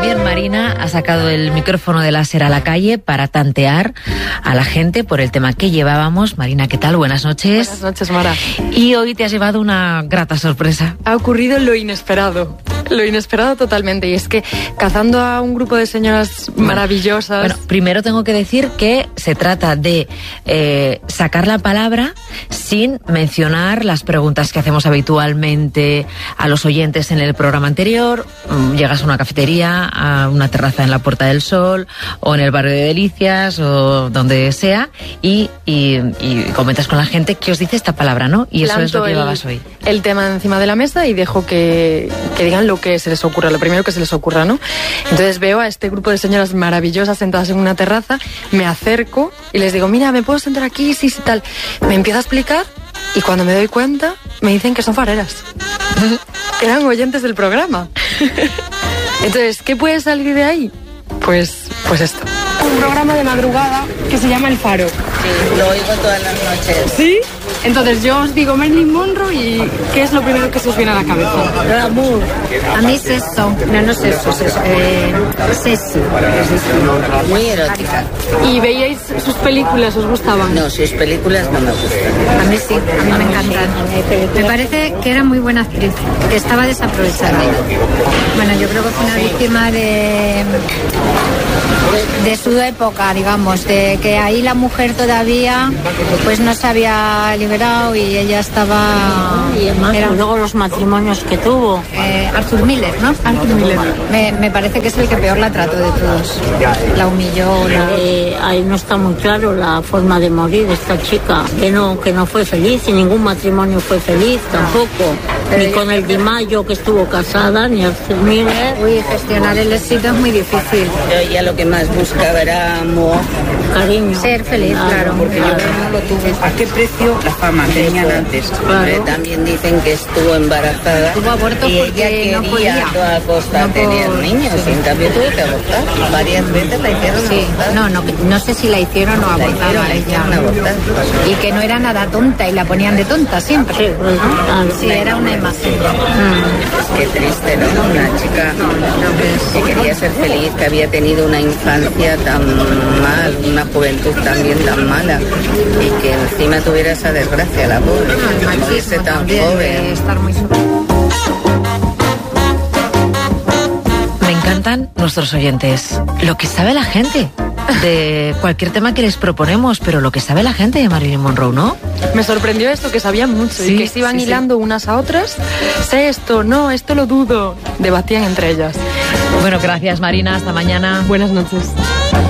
También Marina ha sacado el micrófono de láser a la calle para tantear a la gente por el tema que llevábamos. Marina, ¿qué tal? Buenas noches. Buenas noches, Mara. Y hoy te has llevado una grata sorpresa. Ha ocurrido lo inesperado totalmente, y es que cazando a un grupo de señoras maravillosas... Bueno, primero tengo que decir que se trata de sacar la palabra sin mencionar las preguntas que hacemos habitualmente a los oyentes en el programa anterior. Llegas a una cafetería, a una terraza en la Puerta del Sol o en el barrio de Delicias o donde sea y comentas con la gente qué os dice esta palabra, ¿no? Y eso Planto es lo que llevabas hoy. El tema encima de la mesa y dejo que digan lo que se les ocurra, lo primero que se les ocurra, ¿no? Entonces veo a este grupo de señoras maravillosas sentadas en una terraza, me acerco y les digo, mira, ¿me puedo sentar aquí? Sí, tal. Me empieza a explicar y cuando me doy cuenta me dicen que son fareras. Eran oyentes del programa. Entonces, ¿qué puede salir de ahí? Pues esto. Un programa de madrugada que se llama El Faro. Sí, lo oigo todas las noches. ¿Sí? Entonces yo os digo Marilyn Monroe y ¿qué es lo primero que se os viene a la cabeza? Glamour. A mí es eso. No es eso. Sexy. Muy erótica. ¿Y veíais sus películas? ¿Os gustaban? No, sus películas no me gustan. A mí sí, a mí me encantan. Me parece que era muy buena actriz, que estaba desaprovechada. Bueno, yo creo que fue una víctima de su época, digamos, de que ahí la mujer todavía pues no se había liberado y ella estaba... Y además, luego los matrimonios que tuvo. Arthur Miller, ¿no? Arthur Miller. Me parece que es el que peor la trató de todos. La humilló. Ahí no está muy claro la forma de morir de esta chica, que no fue feliz y ningún matrimonio fue feliz tampoco. Ni con el Di Maggio, que estuvo casada, ni Arthur Miller. Uy, gestionar el éxito es muy difícil. Yo ya lo que más buscaba era amor, cariño. Ser feliz, claro. Porque yo no lo tuve. ¿A qué precio la fama tenían antes? Claro. También dicen que estuvo embarazada. Tuvo aborto y porque ella quería no podía. a toda costa tener niños. Sí. En cambio tuvo que abortar. Varias veces la hicieron abortar. No sé si la hicieron o abortaron. La hicieron abortar. Y que no era nada tonta y la ponían de tonta siempre. Sí, pues, sí, era una imagen. Qué triste, ¿no? Una chica que quería ser feliz, que había tenido una infancia tan mal, una juventud también tan mala, y que encima tuviera esa desgracia, la pobre, que muriese tan joven. Me encantan nuestros oyentes. Lo que sabe la gente de cualquier tema que les proponemos, pero lo que sabe la gente de Marilyn Monroe, ¿no? Me sorprendió esto, que sabían mucho, sí, y que se iban hilando unas a otras. Sé esto, no, esto lo dudo. Debatían entre ellas. Bueno, gracias Marina, hasta mañana. Buenas noches.